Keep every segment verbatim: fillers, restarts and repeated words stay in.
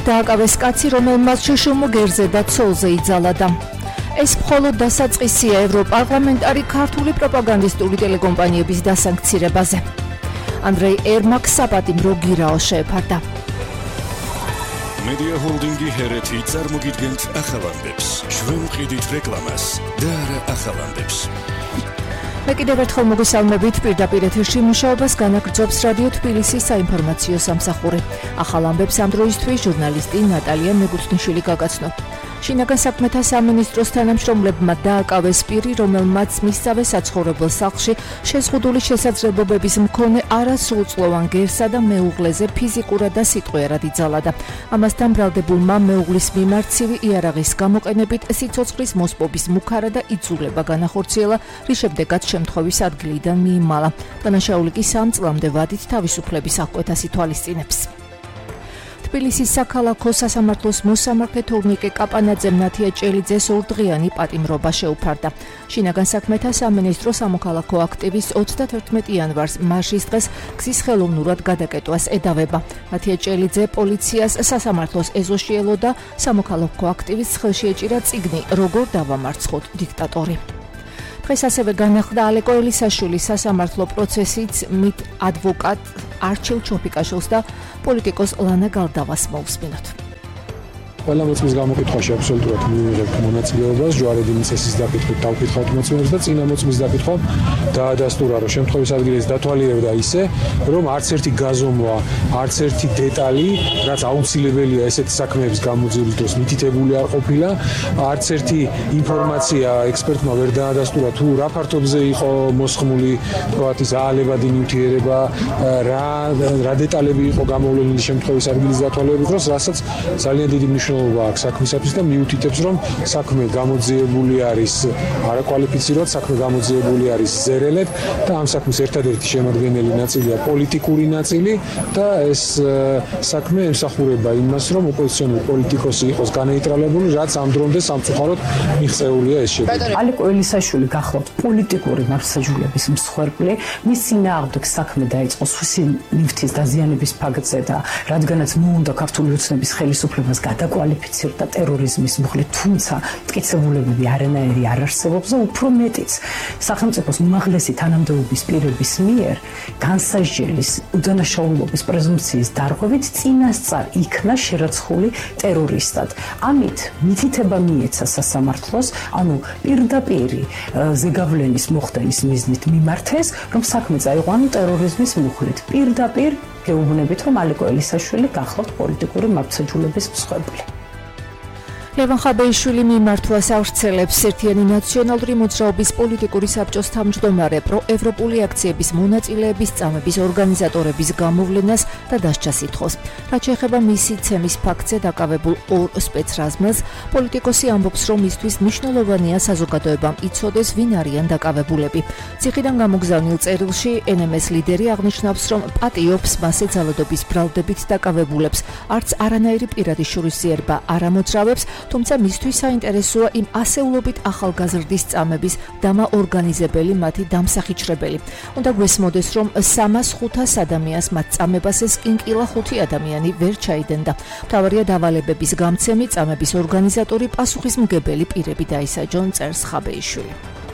დააკავეს კაცი, რომელმაც შშმ გერზე და ცოლზე იძალა და ეს მხოლოდ დასაწყისია ევროპარლამენტარი ქართული პროპაგანდისტული ტელეკომპანიების დასანქცირებაზე. ანდრეი ერმაკ საპატიმ როგირაო შეეფარდა. Media Holdingi Hereti წარმოგიდგენთ ახალანდებს. ჩვენ ვყიდით რეკლამას და არა ახალანდებს. მე კიდევ ერთხელ მოგესალმებით პირდაპირ ეთერში მუშაობას განაგრძობს რადიო თბილისის საინფორმაციო სამსახური. ახალ ამბებს ამ დროისთვის ჟურნალისტი ნატალია მეგუთნიშვილი გაგაცნო. შინაგან საქმეთა სამინისტროს თანამშრომლებმა დააკავეს პირი, რომელმაც მისსავე საცხოვრებელ სახლში შეზღუდული შესაძლებლობების მქონე არასრულწლოვან გერსა და მეუღლეზე ფიზიკურად და სიტყვიერად იძალა და ამასთან ბრალდებულმა მეუღლის მიმართ ცივი იარაღის გამოყენებით სიცოცხლის მოსპობის მუქარა და იძულება განახორციელა, რის შემდეგაც შემთხვევის ადგილიდან მიიმალა. დანაშაული კი სამ წლამდე ვადით თავისუფლების აღკვეთას ითვალისწინებს. თბილისის საქალაქო სასამართლოს მოსამართლე თორნიკე კაპანაძემ ნათია ჭელიძეს ორდღიანი პატიმრობა შეუფარდა. შინაგან საქმეთა სამინისტრო სამოქალაქო აქტივის ოცდათერთმეტი იანვარს მარშის დღეს გზის ხელოვნურად გადაკეტვას ედავება. ნათია ჭელიძე პოლიციას სასამართლოს ეზოში ელოდა, სამოქალაქო აქტივის ხელში ეჭირა წიგნი როგორ დავამარცხოთ დიქტატორი. დღეს ასევე განახლდა ალეკო ელისაშვილის სასამართლო პროცესიც მით ადვოკატ არჩილ ჩოფიკაშვილს და პოლიტიკოს ლანა გალდავას მოусმინოთ. ყველა მოწმის გამოკითხვაში აბსოლუტურად მივიღებთ მონაწილეობას, ჯვარედი მიწესის დაკითხვით დავკითხავთ მოწმეებს და წინა მოწმის დაკითხვა დაადასტურა, რომ შემთხვევის ადგილას დათვალიერდა ისე, რომ არც ერთი გაზომვა, არც ერთი დეტალი, რაც აუცილებელია ესეთი საქმეების გამოძიების დროს მითითებული არ ყოფილა, არც ერთი ინფორმაცია ექსპერტმა ვერ დაადასტურა, თუ რა ფართობზე იყო მოსხმული, თქვათ ის აალებადი ნივთიერება, რა რა დეტალები იყო გამოვლენილი შემთხვევის ადგილის დათვალიერების დროს, რასაც ძალიან დიდი მნიშვნელობა აქვს საქმისათვის და მიუთითებს, რომ საქმე გამოძიებული არის არაკვალიფიცირებად, საქმე გამოძიებული არის ზერელად და ამ საქმის ერთადერთი შემადგენელი ნაწილია პოლიტიკური ნაწილი და ეს საქმე ემსახურება იმას, რომ ოპოზიციონერი პოლიტიკოსი იყოს განეიტრალებული, რაც ამ დრომდე სამწუხაროდ მიღწეულია ეს შედეგი. ალეკო ელისაშვილი გახლავთ პოლიტიკური მართლმსაჯულების მსხვერპლი, მის წინააღმდეგ საქმე დაიწყო სუსი ნივთის დაზიანების ფაქტზე და რადგანაც მოუნდა ქართული ოცნების ხელისუფლებას გადაკვალიფიცირდა ტერორიზმის მუხლით, თუმცა მტკიცებულებები არანაირი არ არსებობს და უფრო მეტიც სახელმწიფოს უმაღლესი თანამდებობის პირების მიერ განსაჯელის უდანაშაულობის პრეზუმპციის დარღვევით წინასწარ იქნა შერაცხული ტერორისტად. ამით მითითება მიეცა სასამართლოს, ანუ პირდაპირი ზეგავლენის მოხდენის მიზნით მიმართეს, რომ საქმე წაიღო ანუ ტერორიზმის მუხლით. პირდაპირ გეუბნებით, რომ ალეკო ელისაშვილი გახლავთ პოლიტიკური მართლმსაჯულების მსხვერპლი. ლევან ხაბეიშვილი მიმართვას ავრცელებს ერთიანი ნაციონალური მოძრაობის პოლიტიკური საბჭოს თავმჯდომარე პროევროპული აქციების მონაწილეების წამების ორგანიზატორების გამოვლენას და დასჯას ითხოვს. რაც შეეხება მისი ცემის ფაქტზე დაკავებულ ორ სპეცრაზმელს, პოლიტიკოსი ამბობს, რომ მისთვის მნიშვნელოვანია საზოგადოებამ იცოდეს, ვინ არიან დაკავებულები. ციხიდან გამოგზავნილ წერილში εν ემ ეს ლიდერი აღნიშნავს, რომ პატიობს მასე ძალადობის ბრალდებით დაკავებულებს, არც არანაირი პირადი შურისძიება არ ამოძრავებს, თუმცა მისთვის საინტერესოა იმ ასეულობით ახალგაზრდის წამების დამაორგანიზებელი მათი დამსახიჩრებელი. უნდა გვესმოდეს, რომ სამას ხუთას ადამიანს მათ წამებასეს კინკილა ხუთი ადამიანი ვერ ჩაიდენდა. მთავარია დავალებების გამცემი, წამების ორგანიზატორი, პასუხისმგებელი პირები დაისაჯონ, წერს ხაბეიშვილი.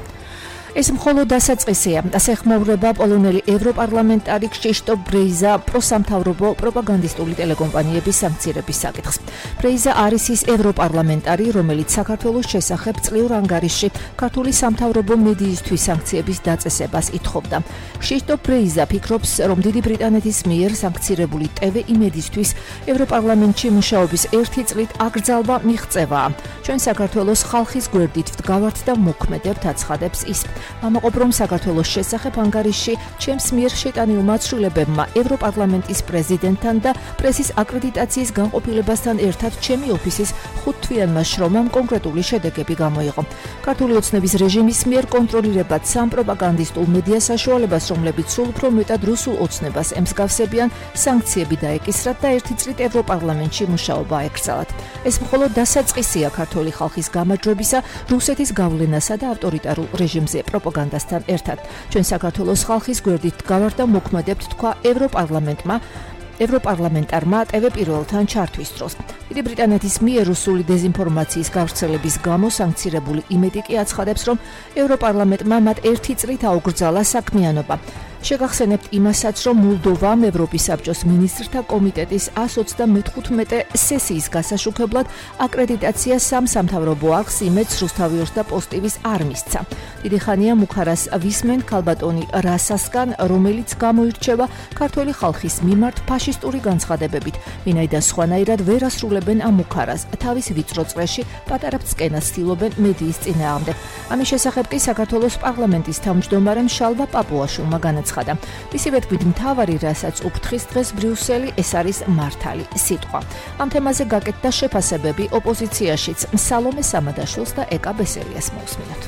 ეს მხოლოდ დასაწყისია. ასე ხმაურება პოლონელი ევროპარლამენტარი ქშიშტოფ ბრეიზა პროსამთავრობო პროპაგანდისტული ტელეკომპანიების სანქცირების საკითხს. ბრეიზა არის ის ევროპარლამენტარი, რომელიც საქართველოს შესახებ წლიურ ანგარიშში ქართული სამთავრობო მედიისთვის სანქციების დაწესებას ითხოვდა. ქშიშტოფ ბრეიზა ფიქრობს, რომ დიდი ბრიტანეთის მიერ სანქცირებული ტე ვე იმედისთვის ევროპარლამენტში მუშაობის ერთი წლით აკრძალვა მიღწევაა. ჩვენ საქართველოს ხალხის გვერდით ვდგავართ და მოქმედებთ, აცხადებს ის. ამაყობ, რომ საქართველოს შესახებ ანგარიშში ჩემს მიერ შეტანილმა ცვლილებებმა ევროპარლამენტის პრეზიდენტთან და პრესის აკრედიტაციის განყოფილებასთან ერთად ჩემი ოფისის ხუთთვიანმა შრომამ კონკრეტული შედეგები გამოიღო. ქართული ოცნების რეჟიმის მიერ კონტროლირებად სამ პროპაგანდისტულ მედია საშუალებას, რომლებიც სულ უფრო მეტად რუსულ ოცნებას ემსგავსებიან, სანქციები დაეკისრათ და ერთი წლით ევროპარლამენტში მუშაობა აეკრძალათ. ეს მხოლოდ დასაწყისია ქართული ხალხის გამარჯვებისა, რუსეთის გავლენასა და ავტორიტარულ რეჟიმზე პროპაგანდასთან ერთად. ჩვენ საქართველოს ხალხის გვერდით ვდგავართ და მოქმედებთ, თქვა ევროპარლამენტმა ევროპარლამენტარმა ტევ პირველთან ჩართვის დროს. დიდი ბრიტანეთის მიერ რუსული დეზინფორმაციის გავრცელების გამო სანქცირებული იმედი კი აცხადებს, რომ ევროპარლამენტმა მათ ერთი წრით აუგრძალა საქმიანობა. შეგახსენებთ იმასაც, რომ მოლდოვამ ევროპის საბჭოს მინისტრთა კომიტეტის εκατს ოცდამეხუთმეტე სესიის გასაშუქებლად აკრედიტაცია სამ სამთავრობო არხს იმედს რუსთავიორს და პოსტივის არ მისცა. დიდი ხანია მუხარას ვისმენ ქალბატონი რასასგან, რომელიც გამოირჩევა ქართველი ხალხის მიმართ ფაშისტური განცხადებებით, ვინაიდან სხვანაირად ვერ ასრულებენ ამ მუხარას, თავის ვიწრო წრეში პატარა ბწკენას ცდილობენ მედიის წინააღმდეგ. ამის შესახებ კი საქართველოს პარლამენტის თავმჯდომარემ შალვა პაპუაშვილმა განაცხადა. მისივე თქმით, მთავარი რასაც უფრთხის დღეს ბრიუსელი, ეს არის მართალი სიტყვა. ამ თემაზე გაკეთდა შეფასებები ოპოზიციაშიც. სალომე სამადაშვილს და ეკა ბესელიას მოусმინოთ.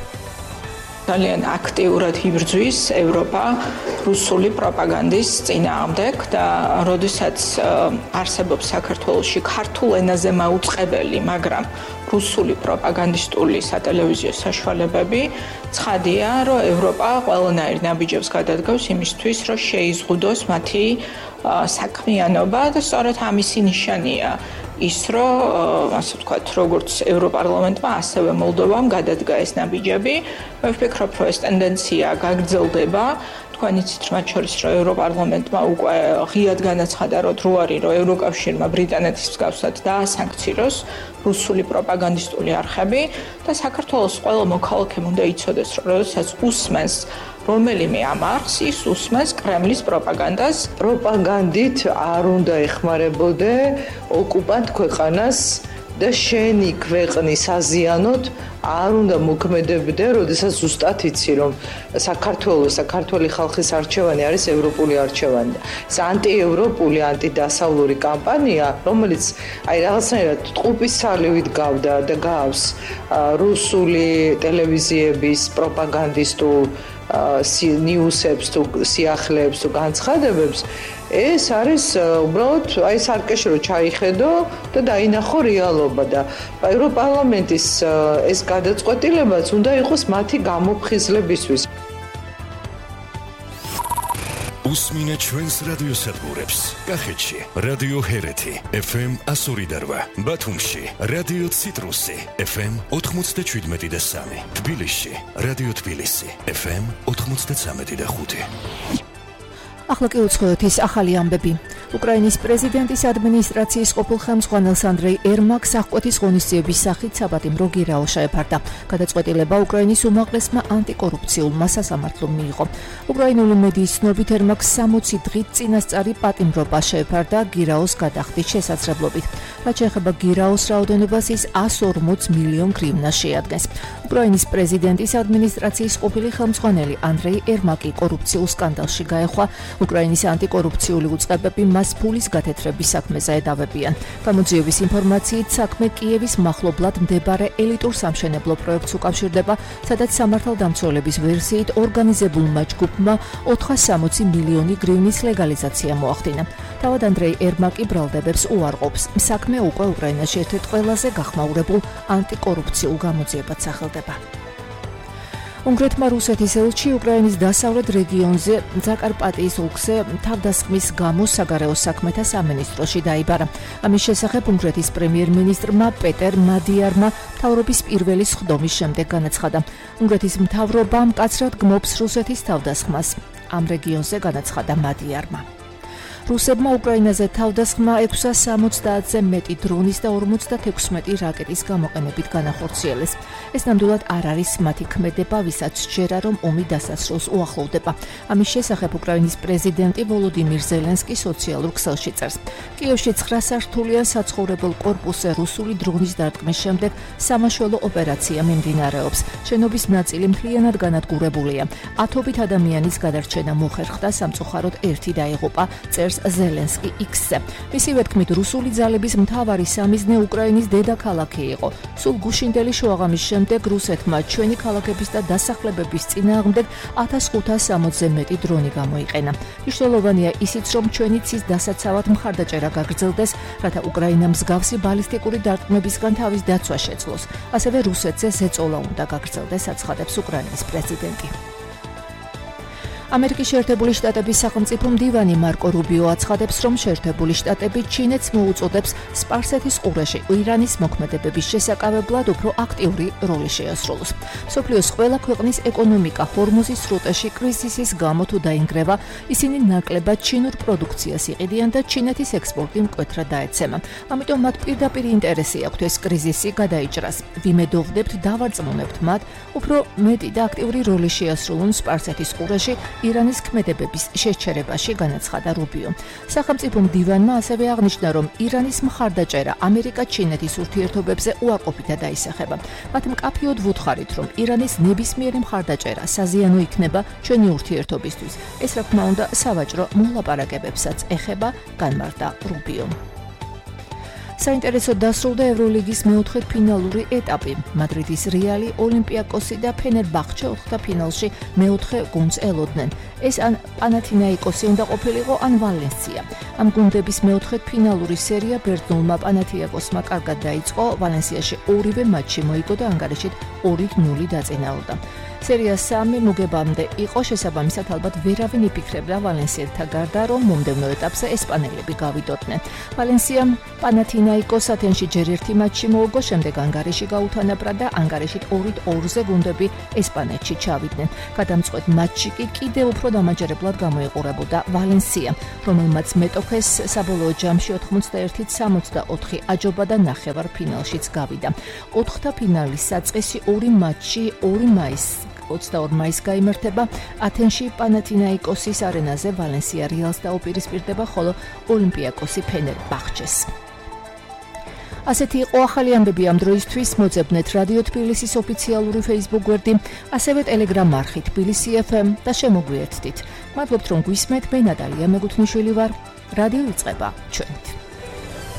ძალიან აქტიურად იბრძვის ევროპა რუსული პროპაგანდის წინააღმდეგ და როდესაც არსებობს საქართველოში ქართულ ენაზე მაუწყებელი, მაგრამ რუსული პროპაგანდისტული სატელევიზიო საშუალებები, ცხადია, რომ ევროპა ყველანაირ ნაბიჯებს გადადგავს იმისთვის, რომ შეიზღუდოს მათი საქმიანობა და სწორედ ამისი ნიშანია ის, რომ ასე ვთქვათ, როგორც ევროპარლამენტმა, ასევე მოლდოვამ გადადგა ეს ნაბიჯები. მე ვფიქრობ, რომ ეს ტენდენცია გაგრძელდება. თქვენ იცით, მათ შორის, რომ ევროპარლამენტმა უკვე ღიად განაცხადა, რომ დრო არის, რომ ევროკავშირმა ბრიტანეთის მსგავსად დაასანქციროს რუსული პროპაგანდისტული არხები და საქართველოს ყველა მოქალაქემ უნდა იცოდეს, რომ როდესაც usmens რომელიმე ამ არხს, ის usmens კრემლის პროპაგანდას. პროპაგანდით არ უნდა ეხმარებოდე ოკუპანტ ქვეყანას და შენი ქვეყნის აზიანოთ არ უნდა მოქმედებდე, როდესაც ზუსტად იცი, რომ საქართველოს, საქართველოს ხალხის არჩევანი არის ევროპული არჩევანი. ეს ანტიევროპული, ანტიდასავლური კამპანია, რომელიც აი რაღაცნაირად ტყუპის სალივით გავდა და გავს რუსული ტელევიზიების პროპაგანდისტულ ნიუსებს თუ სიახლეებს თუ განცხადებებს, ეს არის უბრალოდ აი სარკეში ჩაიხედო და დაინახო რეალობა და ევროპარლამენტის ეს გადაწყვეტილებაც უნდა იყოს მათი გამოფხიზლებისთვის. უსმინეთ ჩვენს რადიო სადგურებს. კახეთში რადიო ჰერეთი ეფ ემ εκατს ორი და რვა, ბათუმში რადიო ციტრუსი ეფ ემ ოთხმოცდაშვიდმეტი და სამი, თბილისში რადიო თბილისი ეფ ემ ოთხმოცდაცამეტი და ხუთი. ახლა კი უცხოეთის ახალი ამბები. უკრაინის პრეზიდენტის ადმინისტრაციის ყოფილ ხელმძღვანელს ანდრეი ერმაკს აღკვეთის ღონისძიების სახით საპატიმრო გირაო შეეფარდა. გადაწყვეტილება უკრაინის უმაღლესმა ანტიკორუფციულმა სასამართლომ მიიღო. უკრაინული მედიის ცნობით ერმაკს სამოცი დღით წინასწარი პატიმრობა შეეფარდა გირაოს გადახდის შესაძლებლობით. რაც შეეხება გირაოს რაოდენობას, ის εκατს ორმოც მილიონ გრივნას შეადგენს. უკრაინის პრეზიდენტის ადმინისტრაციის ყოფილი ხელმძღვანელი ანდრეი ერმაკი კორუფციულ სკანდალში გაეხვა. უკრაინის ანტიკორუფციული უწყებები მას ფულის გათეთრების საქმეზე ედავებიან. გამოძიების ინფორმაციით, საქმე კიევის მახლობლად მდებარე ელიტურ სამშენებლო პროექტს უკავშირდება, სადაც სამართალდამცველების ვერსიით ორგანიზებულმა ჯგუფმა ოთხსამოცი მილიონი გრივნის ლეგალიზაცია მოახდინა. თავად ანდრეი ერმაკი ბრალდებებს უარყოფს. საქმე უკვე უკრაინაში ერთ-ერთ ყველაზე გახმაურებულ ანტიკორუფციულ გამოძიებად სახელდება. უნგრეთმა რუსეთის ელჩი უკრაინის დასავლეთ რეგიონზე ზაკარპატიის ოლქზე თავდასხმის გამო საგარეო საქმეთა სამინისტროში დაიბარა. ამის შესახებ უნგრეთის პრემიერ-მინისტრმა პეტერ მადიარმა მთავრობის პირველი სხდომის შემდეგ განაცხადა. უნგრეთის მთავრობა მკაცრად გმობს რუსეთის თავდასხმას. ამ რეგიონზე განაცხადა მადიარმა. რუსებმა უკრაინაზე თავდასხმა ექვსას სამოცდაათზე მეტი დრონის და ორმოცდათექვსმეტი რაკეტის გამოყენებით განახორციელეს. ეს ნამდვილად არ არის მათი ქმედება, ვისაც სჯერა, რომ ომი დასასრულს უახლოვდება. ამის შესახებ უკრაინის პრეზიდენტი ვოლოდიმირ ზელენსკი სოციალურ ქსელში წერს. კიევში ცხრა სართულიან საცხოვრებელ კორპუსზე რუსული დრონის დარტყმის შემდეგ სამაშველო ოპერაცია მიმდინარეობს. შენობის ნაწილი მთლიანად განადგურებულია. ათობით ადამიანის გადარჩენა მოხერხდა, სამწუხაროდ ერთი დაიღუპა, წერს ზელენსკი იქსზე. მისივე თქმით, რუსული ძალების მთავარი სამიზნე უკრაინის დედაქალაქი იყო. სულ გუშინდელი შუაღამის შემდეგ რუსეთმა ჩვენი ქალაქების და დასახლებების წინააღმდეგ ათას ხუთას სამოცზე მეტი დრონი გამოიყენა. მნიშვნელოვანია ისიც, რომ ჩვენი ცის დასაცავად მხარდაჭერა გაგრძელდეს, რათა უკრაინამ მსგავსი ბალისტიკური დარტყმებისგან თავის დაცვა შეძლოს. ასევე რუსეთზე ზეწოლა უნდა გაგრძელდეს, აცხადებს უკრაინის პრეზიდენტი. ამერიკის შეერთებული შტატების სახელმწიფო მდივანი მარკო რუბიო აცხადებს, რომ შეერთებული შტატები ჩინეთს მოუწოდებს სპარსეთის ყურეში ირანის მოქმედებების შესაკავებლად უფრო აქტიური როლი შეასრულოს. მსოფლიოს ყველა ქვეყნის ეკონომიკა ჰორმუზის სრუტეში კრიზისის გამო თუ დაინგრევა, ისინი ნაკლებად ჩინურ პროდუქციას იყიდიან და ჩინეთის ექსპორტი მკვეთრად დაეცემა. ამიტომ მათ პირდაპირ ინტერესი აქვთ ეს კრიზისი გადაიჭრას. ვიმედოვდებთ, დავარწმუნებთ მათ, უფრო მეტი და აქტიური როლი შეასრულონ სპარსეთის ყურეში ირანის ქმედებების შეჩერებაში, განაცხადა რუბიო. სახელმწიფო მდივანმა ასევე აღნიშნა, რომ ირანის მხარდაჭერა ამერიკა-ჩინეთის ურთიერთობებზე უარყოფითად დაისახება. მათ მკაფიოდ ვუთხარით, რომ ირანის ნებისმიერი მხარდაჭერა საზიანო იქნება ჩვენი ურთიერთობისთვის. ეს რა თქმა უნდა სავაჭრო მოლაპარაკებებსაც ეხება, განმარტა რუბიო. საინტერესო დასრულდა ევროლიგის მეოთხე ფინალური ეტაპი. მადრიდის რეალი, ოლიმპიაკოსი და ფენერბახჩე ოთხთა ფინალში მეოთხე გუნდს ელოდნენ. ეს ან პანათინაიკოსი უნდა ყოფილიყო, ან ვალენსია. ამ გუნდების მეოთხე ფინალური სერია ბერძნულმა პანათინაიკოსმა კარგად დაიწყო, ვალენსიაში ორივე მატჩი მოიგო და ანგარიშით ორი ნული დაწინაურდა. სერია სამი მოგებამდე იყო, შესაბამისად ალბათ ვერავინ იფიქრებდა ვალენსიელთა გარდა, რომ მომდევნო ეტაპზე ესპანელები გავიდოდნენ. ვალენსიამ პანათინაიკოს ათენში ჯერ ერთი მატჩი მოუგო, შემდეგ ანგარიში გაუთანაბრა და ანგარიშით ორი ორზე გუნდები ესპანეთში ჩავიდნენ. გადამწყვეტ მატჩი კი კიდევ უფრო დამაჯერებლად გამოიყურებოდა ვალენსია, რომელმაც მეტოქეს საბოლოო ჯამში ოთხმოცდაერთი სამოცდაოთხი აჯობა და ნახევარ ფინალშიც გავიდა. ოთხთა ფინალის საწყისი ორი მატჩი ორი მაისს ოცდაორი მაისს გაიმართება. ათენში პანათინაიკოსის არენაზე ვალენსია რეალს დაუპირისპირდება, ხოლო ოლიმპიაკოსი ფენერბახჩეს. ასეთი იყო ახალი ამბები ამ დროისთვის. მოძებნეთ რადიო თბილისის ოფიციალური Facebook გვერდი, ასევე Telegram არხი თბილისი ეფ ემ და შემოგვიერთდით. მადლობთ, რომ გვისმენთ. მე ნატალია მეგუთნიშვილი ვარ. რადიო იწყება ჩვენით.